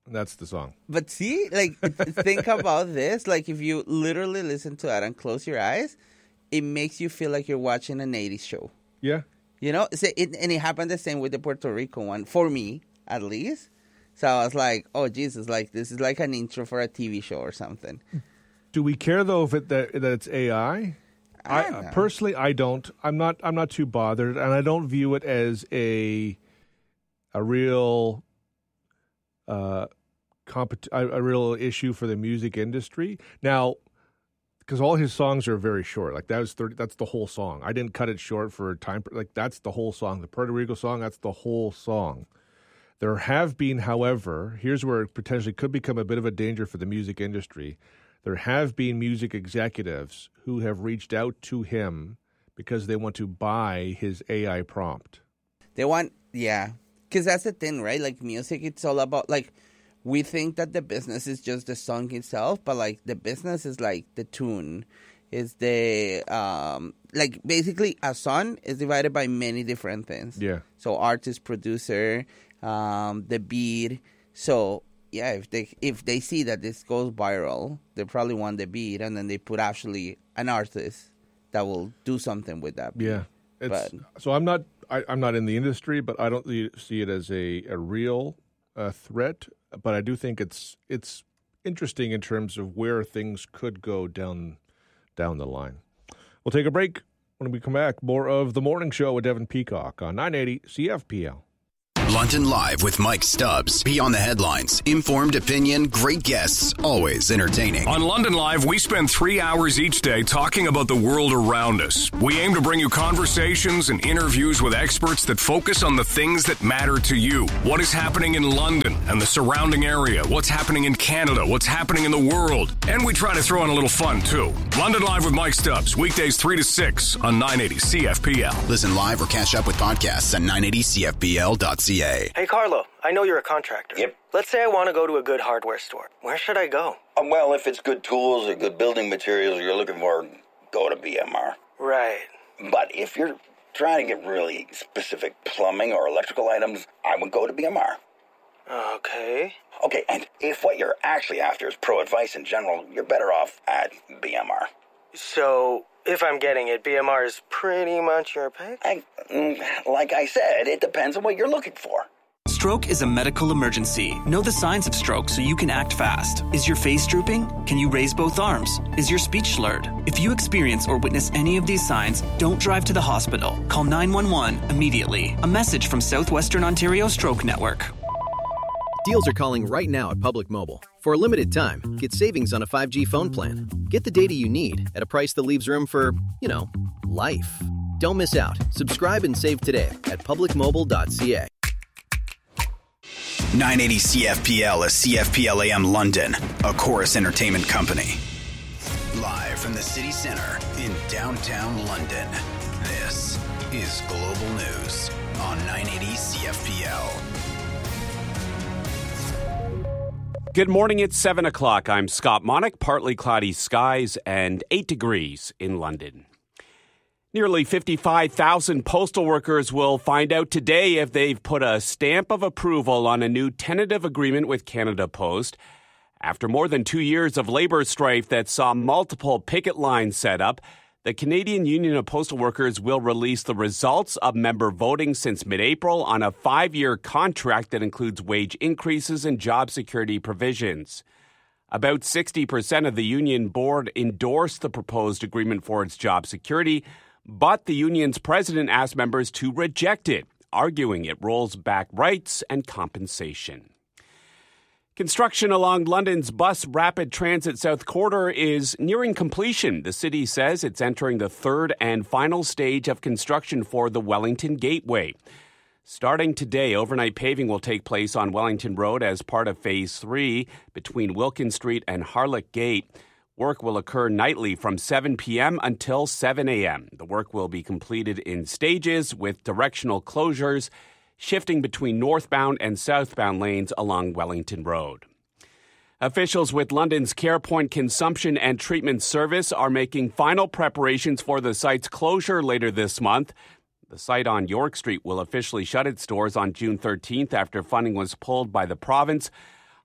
That's the song. But see, like, think about this. Like, if you literally listen to it and close your eyes, it makes you feel like you're watching an 80s show. Yeah. You know? And it happened the same with the Puerto Rico one, for me, at least. So I was like, oh, Jesus, like, this is like an intro for a TV show or something. Do we care, though, if that it's AI? Personally, I don't. I'm not too bothered, and I don't view it as a real a real issue for the music industry. Now, because all his songs are very short. Like, that's the whole song. I didn't cut it short for time. Like, that's the whole song. The Puerto Rico song, that's the whole song. There have been, however, here's where it potentially could become a bit of a danger for the music industry. There have been music executives who have reached out to him because they want to buy his AI prompt. They want, yeah. Because that's the thing, right? Like, music, it's all about, like, we think that the business is just the song itself, but, like, the business is, like, the tune. Is the, like, basically, a song is divided by many different things. Yeah. So, artist, producer, the beat. So, yeah, if they see that this goes viral, they probably want the beat, and then they put actually an artist that will do something with that beat. Yeah. So I'm not in the industry, but I don't see it as a real threat. But I do think it's interesting in terms of where things could go down the line. We'll take a break. When we come back, more of The Morning Show with Devin Peacock on 980 CFPL. London Live with Mike Stubbs. Beyond the headlines. Informed opinion, great guests, always entertaining. On London Live, we spend 3 hours each day talking about the world around us. We aim to bring you conversations and interviews with experts that focus on the things that matter to you. What is happening in London and the surrounding area? What's happening in Canada? What's happening in the world? And we try to throw in a little fun, too. London Live with Mike Stubbs. Weekdays 3 to 6 on 980 CFPL. Listen live or catch up with podcasts at 980CFPL.ca. Hey, Carlo, I know you're a contractor. Yep. Let's say I want to go to a good hardware store. Where should I go? Well, if it's good tools or good building materials you're looking for, go to BMR. Right. But if you're trying to get really specific plumbing or electrical items, I would go to BMR. Okay. Okay, and if what you're actually after is pro advice in general, you're better off at BMR. So, if I'm getting it, BMR is pretty much your pick? Like I said, it depends on what you're looking for. Stroke is a medical emergency. Know the signs of stroke so you can act fast. Is your face drooping? Can you raise both arms? Is your speech slurred? If you experience or witness any of these signs, don't drive to the hospital. Call 911 immediately. A message from Southwestern Ontario Stroke Network. Deals are calling right now at Public Mobile. For a limited time, get savings on a 5G phone plan. Get the data you need at a price that leaves room for, life. Don't miss out. Subscribe and save today at publicmobile.ca. 980 CFPL is CFPL AM London, a Chorus Entertainment company. Live from the city center in downtown London, this is Global News on 980 CFPL. Good morning, it's 7 o'clock. I'm Scott Monick. Partly cloudy skies and 8 degrees in London. Nearly 55,000 postal workers will find out today if they've put a stamp of approval on a new tentative agreement with Canada Post. After more than 2 years of labor strife that saw multiple picket lines set up, the Canadian Union of Postal Workers will release the results of member voting since mid-April on a 5-year contract that includes wage increases and job security provisions. About 60% of the union board endorsed the proposed agreement for its job security, but the union's president asked members to reject it, arguing it rolls back rights and compensation. Construction along London's bus rapid transit south corridor is nearing completion. The city says it's entering the third and final stage of construction for the Wellington Gateway. Starting today, overnight paving will take place on Wellington Road as part of Phase 3 between Wilkin Street and Harlech Gate. Work will occur nightly from 7 p.m. until 7 a.m. The work will be completed in stages with directional closures shifting between northbound and southbound lanes along Wellington Road. Officials with London's CarePoint Consumption and Treatment Service are making final preparations for the site's closure later this month. The site on York Street will officially shut its doors on June 13th after funding was pulled by the province.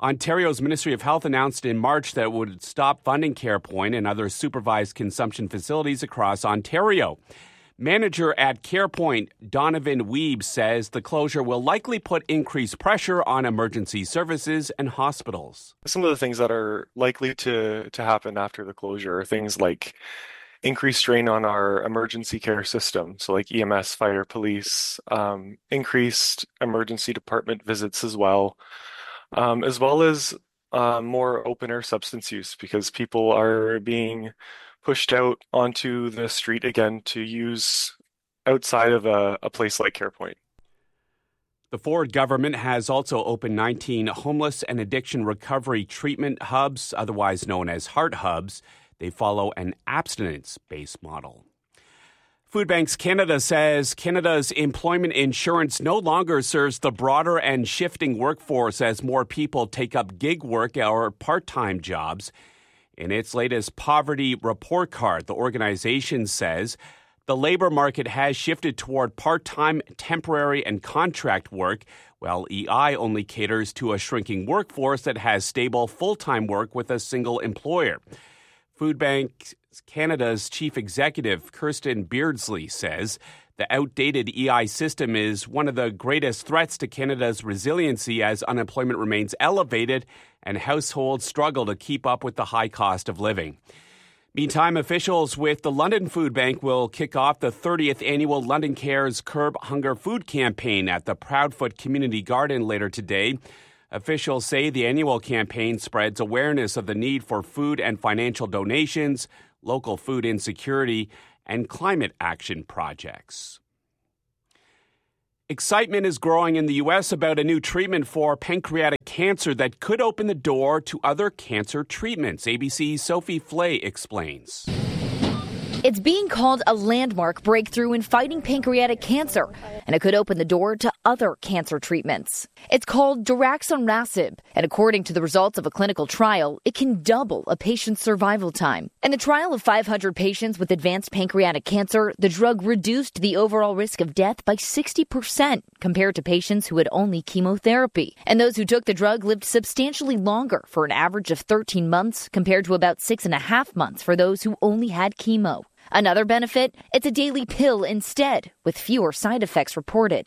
Ontario's Ministry of Health announced in March that it would stop funding CarePoint and other supervised consumption facilities across Ontario. Manager at CarePoint, Donovan Weeb, says the closure will likely put increased pressure on emergency services and hospitals. Some of the things that are likely to happen after the closure are things like increased strain on our emergency care system, so like EMS, fire, police, increased emergency department visits as well as more open-air substance use because people are being pushed out onto the street again to use outside of a place like CarePoint. The Ford government has also opened 19 homeless and addiction recovery treatment hubs, otherwise known as Heart Hubs. They follow an abstinence-based model. Food Banks Canada says Canada's employment insurance no longer serves the broader and shifting workforce as more people take up gig work or part-time jobs. In its latest poverty report card, the organization says the labor market has shifted toward part-time, temporary, and contract work, while EI only caters to a shrinking workforce that has stable full-time work with a single employer. Food Bank Canada's chief executive, Kirsten Beardsley, says the outdated EI system is one of the greatest threats to Canada's resiliency as unemployment remains elevated and households struggle to keep up with the high cost of living. Meantime, officials with the London Food Bank will kick off the 30th annual London Cares Curb Hunger Food Campaign at the Proudfoot Community Garden later today. Officials say the annual campaign spreads awareness of the need for food and financial donations, local food insecurity, and climate action projects. Excitement is growing in the U.S. about a new treatment for pancreatic cancer that could open the door to other cancer treatments. ABC's Sophie Flay explains. It's being called a landmark breakthrough in fighting pancreatic cancer, and it could open the door to other cancer treatments. It's called daraxonrasib, and according to the results of a clinical trial, it can double a patient's survival time. In the trial of 500 patients with advanced pancreatic cancer, the drug reduced the overall risk of death by 60% compared to patients who had only chemotherapy. And those who took the drug lived substantially longer, for an average of 13 months compared to about 6.5 months for those who only had chemo. Another benefit, it's a daily pill instead, with fewer side effects reported.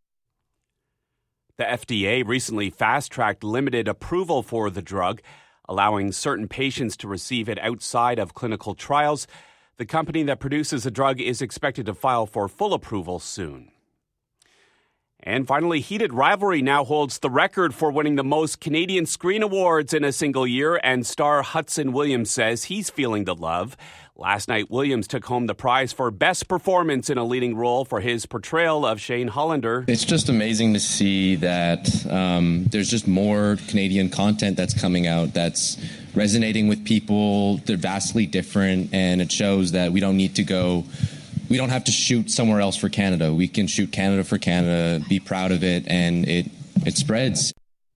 The FDA recently fast-tracked limited approval for the drug, allowing certain patients to receive it outside of clinical trials. The company that produces the drug is expected to file for full approval soon. And finally, Heated Rivalry now holds the record for winning the most Canadian Screen Awards in a single year, and star Hudson Williams says he's feeling the love. Last night, Williams took home the prize for Best Performance in a Leading Role for his portrayal of Shane Hollander. It's just amazing to see that there's just more Canadian content that's coming out that's resonating with people. They're vastly different, and it shows that we don't have to shoot somewhere else for Canada. We can shoot Canada for Canada, be proud of it, and it spreads.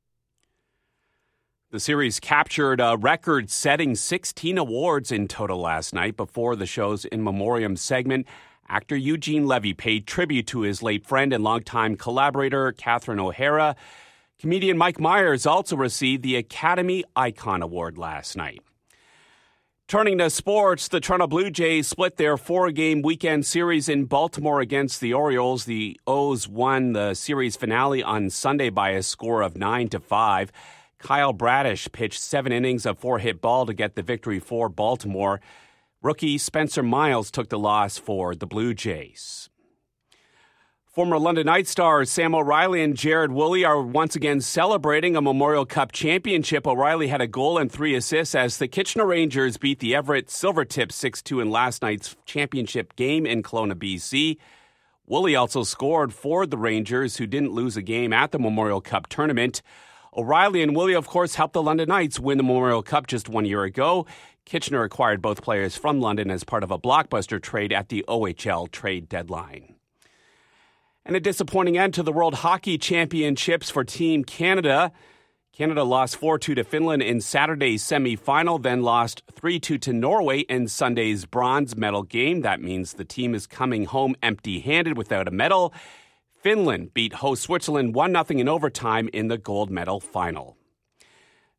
The series captured a record-setting 16 awards in total last night. Before the show's In Memoriam segment, actor Eugene Levy paid tribute to his late friend and longtime collaborator, Catherine O'Hara. Comedian Mike Myers also received the Academy Icon Award last night. Turning to sports, the Toronto Blue Jays split their 4-game weekend series in Baltimore against the Orioles. The O's won the series finale on Sunday by a score of 9-5. Kyle Bradish pitched 7 innings of 4-hit ball to get the victory for Baltimore. Rookie Spencer Miles took the loss for the Blue Jays. Former London Knights stars Sam O'Reilly and Jared Woolley are once again celebrating a Memorial Cup championship. O'Reilly had a goal and 3 assists as the Kitchener Rangers beat the Everett Silvertips 6-2 in last night's championship game in Kelowna, BC. Woolley also scored for the Rangers, who didn't lose a game at the Memorial Cup tournament. O'Reilly and Woolley, of course, helped the London Knights win the Memorial Cup just 1 year ago. Kitchener acquired both players from London as part of a blockbuster trade at the OHL trade deadline. And a disappointing end to the World Hockey Championships for Team Canada. Canada lost 4-2 to Finland in Saturday's semifinal, then lost 3-2 to Norway in Sunday's bronze medal game. That means the team is coming home empty-handed without a medal. Finland beat host Switzerland 1-0 in overtime in the gold medal final.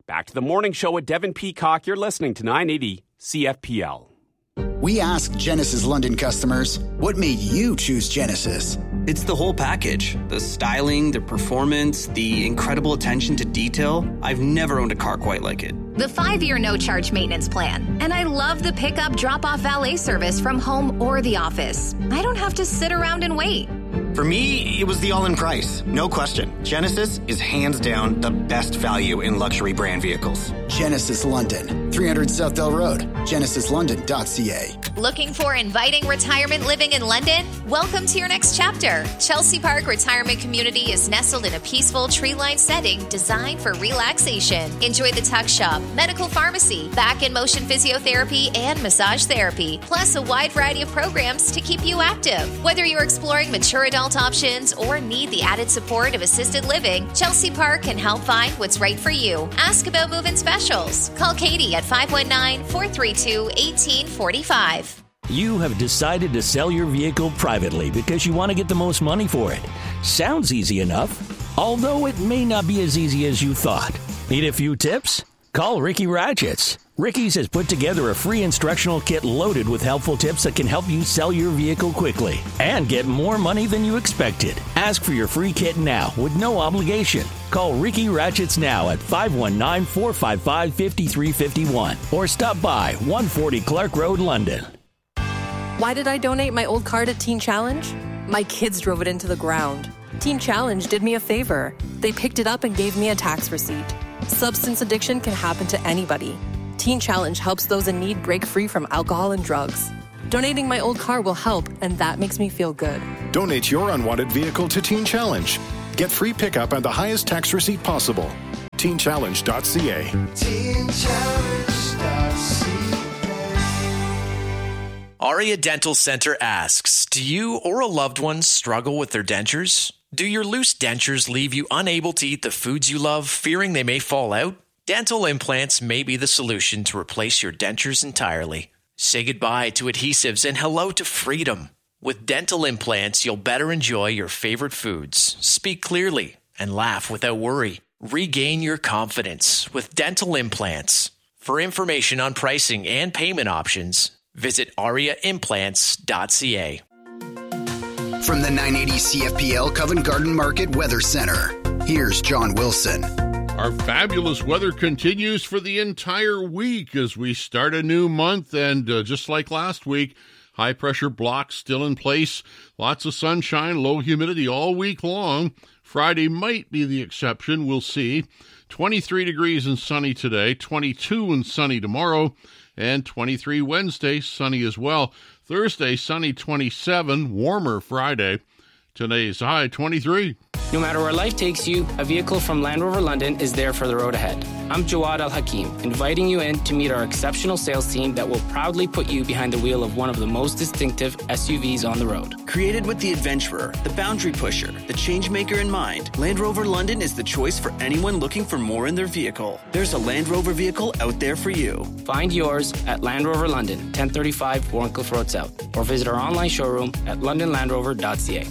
Back to the morning show with Devin Peacock. You're listening to 980 CFPL. We asked Genesis London customers, what made you choose Genesis? It's the whole package. The styling, the performance, the incredible attention to detail. I've never owned a car quite like it. The 5-year no-charge maintenance plan. And I love the pickup drop-off valet service from home or the office. I don't have to sit around and wait. For me, it was the all-in price. No question. Genesis is hands down the best value in luxury brand vehicles. Genesis London, 300 Southdale Road, genesislondon.ca. Looking for inviting retirement living in London? Welcome to your next chapter. Chelsea Park Retirement Community is nestled in a peaceful tree-lined setting designed for relaxation. Enjoy the tuck shop, medical pharmacy, back and motion physiotherapy, and massage therapy, plus a wide variety of programs to keep you active. Whether you're exploring mature adult options or need the added support of assisted living, Chelsea Park can help find what's right for you. Ask about move-in specials. Call Katie at 519-432-1845. You have decided to sell your vehicle privately because you want to get the most money for it. Sounds easy enough, although it may not be as easy as you thought. Need a few tips? Call Ricky Ratchets. Ricky's has put together a free instructional kit loaded with helpful tips that can help you sell your vehicle quickly and get more money than you expected. Ask for your free kit now with no obligation. Call Ricky Ratchets now at 519-455-5351 or stop by 140 Clark Road, London. Why did I donate my old car to Teen Challenge? My kids drove it into the ground. Teen Challenge did me a favor. They picked it up and gave me a tax receipt. Substance addiction can happen to anybody. Teen Challenge helps those in need break free from alcohol and drugs. Donating my old car will help, and that makes me feel good. Donate your unwanted vehicle to Teen Challenge. Get free pickup and the highest tax receipt possible. TeenChallenge.ca. Aria Dental Center asks, do you or a loved one struggle with their dentures? Do your loose dentures leave you unable to eat the foods you love, fearing they may fall out? Dental implants may be the solution to replace your dentures entirely. Say goodbye to adhesives and hello to freedom. With dental implants, you'll better enjoy your favorite foods, speak clearly, and laugh without worry. Regain your confidence with dental implants. For information on pricing and payment options, visit ariaimplants.ca. From the 980 CFPL Covent Garden Market Weather Center, here's John Wilson. Our fabulous weather continues for the entire week as we start a new month, and just like last week, high-pressure blocks still in place, lots of sunshine, low humidity all week long. Friday might be the exception, we'll see. 23 degrees and sunny today, 22 and sunny tomorrow, and 23 Wednesday, sunny as well. Thursday, sunny 27, warmer Friday. Today's high 23. No matter where life takes you, a vehicle from Land Rover London is there for the road ahead. I'm Jawad Al-Hakim, inviting you in to meet our exceptional sales team that will proudly put you behind the wheel of one of the most distinctive SUVs on the road. Created with the adventurer, the boundary pusher, the change maker in mind, Land Rover London is the choice for anyone looking for more in their vehicle. There's a Land Rover vehicle out there for you. Find yours at Land Rover London, 1035 Warncliffe Road South, or visit our online showroom at londonlandrover.ca.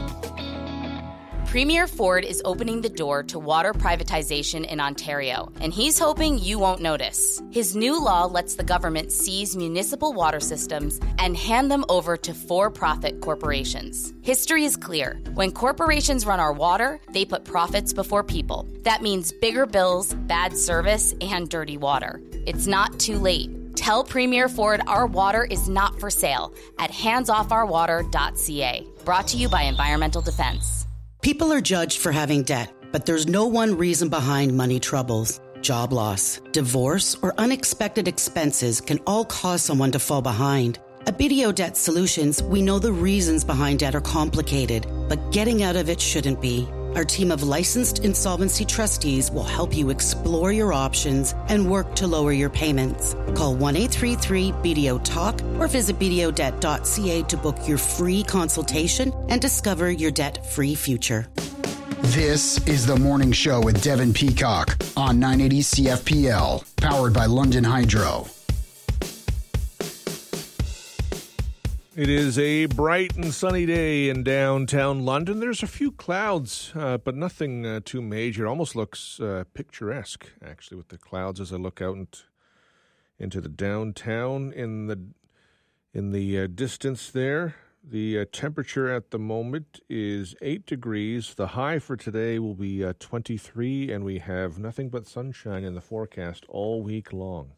Premier Ford is opening the door to water privatization in Ontario, and he's hoping you won't notice. His new law lets the government seize municipal water systems and hand them over to for-profit corporations. History is clear. When corporations run our water, they put profits before people. That means bigger bills, bad service, and dirty water. It's not too late. Tell Premier Ford our water is not for sale at handsoffourwater.ca. Brought to you by Environmental Defense. People are judged for having debt, but there's no one reason behind money troubles. Job loss, divorce, or unexpected expenses can all cause someone to fall behind. At BDO Debt Solutions, we know the reasons behind debt are complicated, but getting out of it shouldn't be. Our team of licensed insolvency trustees will help you explore your options and work to lower your payments. Call 1-833-BDO-TALK or visit bdodebt.ca to book your free consultation and discover your debt-free future. This is The Morning Show with Devin Peacock on 980 CFPL, powered by London Hydro. It is a bright and sunny day in downtown London. There's a few clouds, but nothing too major. It almost looks picturesque, actually, with the clouds as I look out into the downtown in the distance there. The temperature at the moment is 8 degrees. The high for today will be 23, and we have nothing but sunshine in the forecast all week long.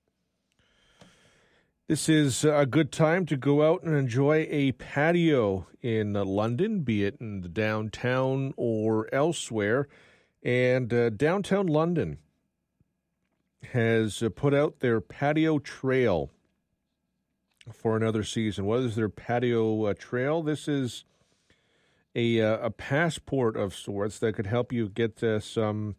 This is a good time to go out and enjoy a patio in London, be it in the downtown or elsewhere. And downtown London has put out their patio trail for another season. What is their patio trail? This is a passport of sorts that could help you get some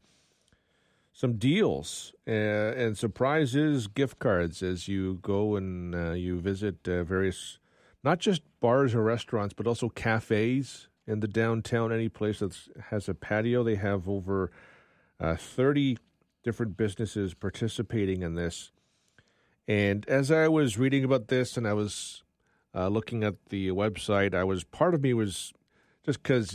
deals and surprises, gift cards as you go and you visit various, not just bars or restaurants, but also cafes in the downtown. Any place that has a patio, they have over 30 different businesses participating in this. And as I was reading about this and I was looking at the website, part of me was just because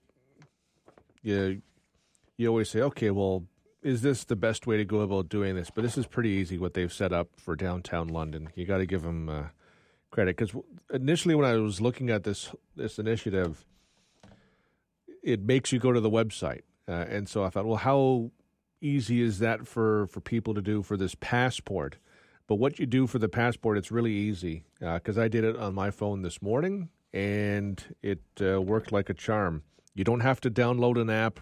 you always say, okay, well, is this the best way to go about doing this? But this is pretty easy what they've set up for downtown London. You got to give them credit, because initially when I was looking at this initiative, it makes you go to the website. And so I thought, well, how easy is that for people to do for this passport? But what you do for the passport, it's really easy, because I did it on my phone this morning, and it worked like a charm. You don't have to download an app.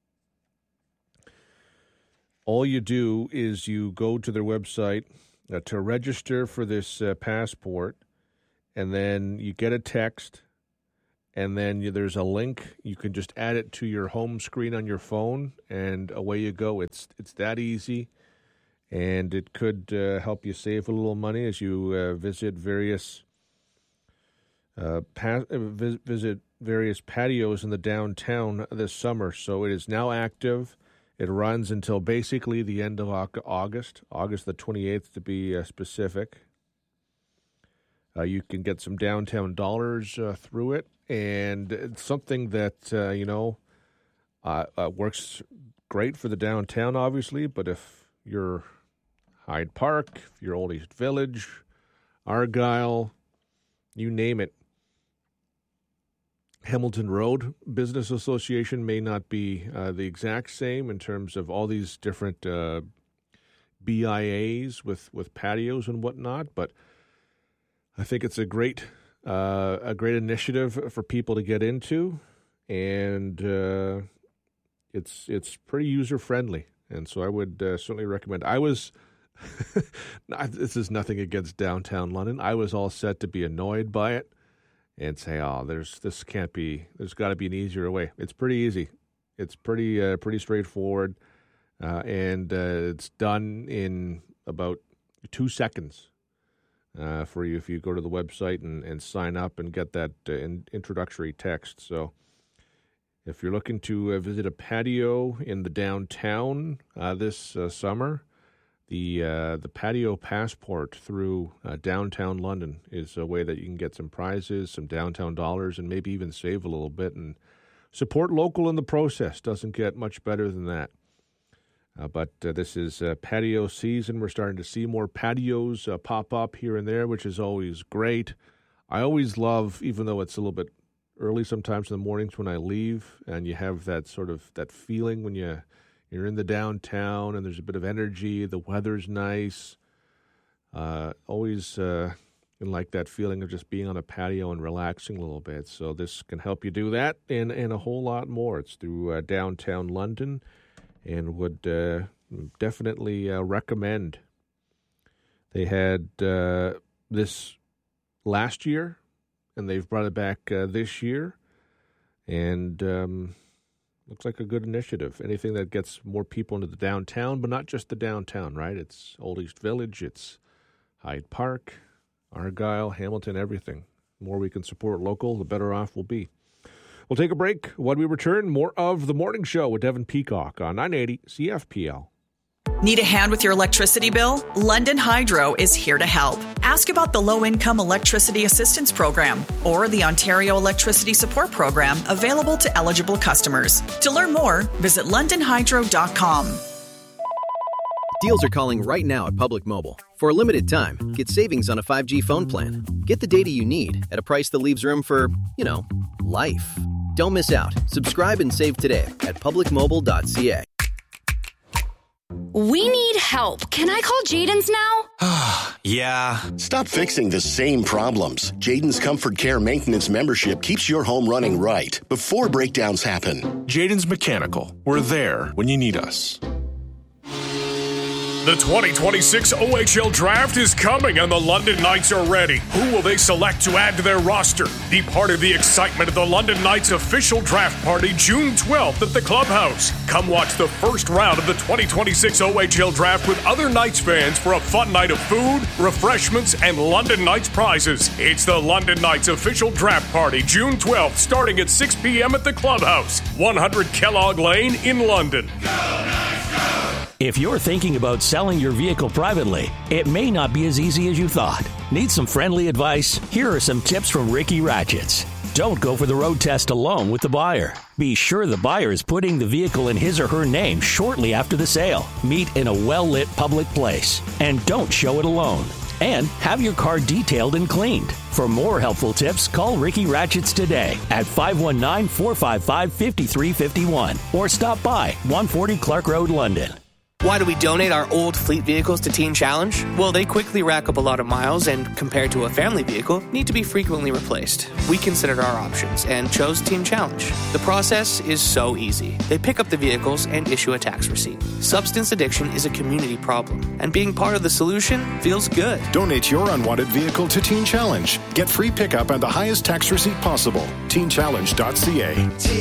All you do is you go to their website to register for this passport, and then you get a text, and then there's a link. You can just add it to your home screen on your phone, and away you go. It's that easy, and it could help you save a little money as you visit various patios in the downtown this summer. So it is now active. It runs until basically the end of August the 28th to be specific. You can get some downtown dollars through it, and it's something that, works great for the downtown, obviously, but if you're Hyde Park, if you're Old East Village, Argyle, you name it, Hamilton Road Business Association may not be the exact same in terms of all these different BIAs with patios and whatnot, but I think it's a great initiative for people to get into, and it's pretty user friendly, and so I would certainly recommend. I was this is nothing against downtown London. I was all set to be annoyed by it and say, "Oh, there's got to be an easier way." It's pretty easy. It's pretty straightforward, and it's done in about 2 seconds for you if you go to the website and sign up and get that introductory text. So, if you're looking to visit a patio in the downtown this summer, the patio passport through downtown London is a way that you can get some prizes, some downtown dollars, and maybe even save a little bit and support local in the process. Doesn't get much better than that. But this is patio season. We're starting to see more patios pop up here and there, which is always great. I always love, even though it's a little bit early sometimes in the mornings when I leave, and you have that sort of that feeling when you're in the downtown and there's a bit of energy, the weather's nice. Always like that feeling of just being on a patio and relaxing a little bit. So this can help you do that and a whole lot more. It's through downtown London, and would definitely recommend. They had this last year, and they've brought it back this year, and looks like a good initiative. Anything that gets more people into the downtown, but not just the downtown, right? It's Old East Village, it's Hyde Park, Argyle, Hamilton, everything. The more we can support local, the better off we'll be. We'll take a break. When we return, more of The Morning Show with Devin Peacock on 980 CFPL. Need a hand with your electricity bill? London Hydro is here to help. Ask about the Low-Income Electricity Assistance Program or the Ontario Electricity Support Program available to eligible customers. To learn more, visit londonhydro.com. Deals are calling right now at Public Mobile. For a limited time, get savings on a 5G phone plan. Get the data you need at a price that leaves room for, life. Don't miss out. Subscribe and save today at publicmobile.ca. We need help. Can I call Jaden's now? Yeah. Stop fixing the same problems. Jaden's Comfort Care Maintenance membership keeps your home running right before breakdowns happen. Jaden's Mechanical. We're there when you need us. The 2026 OHL Draft is coming and the London Knights are ready. Who will they select to add to their roster? Be part of the excitement of the London Knights official draft party June 12th at the Clubhouse. Come watch the first round of the 2026 OHL Draft with other Knights fans for a fun night of food, refreshments, and London Knights prizes. It's the London Knights official draft party June 12th starting at 6 p.m. at the Clubhouse, 100 Kellogg Lane in London. If you're thinking about selling your vehicle privately, it may not be as easy as you thought. Need some friendly advice? Here are some tips from Ricky Ratchets. Don't go for the road test alone with the buyer. Be sure the buyer is putting the vehicle in his or her name shortly after the sale. Meet in a well-lit public place. And don't show it alone. And have your car detailed and cleaned. For more helpful tips, call Ricky Ratchets today at 519-455-5351 or stop by 140 Clark Road, London. Why do we donate our old fleet vehicles to Teen Challenge? Well, they quickly rack up a lot of miles and, compared to a family vehicle, need to be frequently replaced. We considered our options and chose Teen Challenge. The process is so easy. They pick up the vehicles and issue a tax receipt. Substance addiction is a community problem, and being part of the solution feels good. Donate your unwanted vehicle to Teen Challenge. Get free pickup and the highest tax receipt possible. TeenChallenge.ca.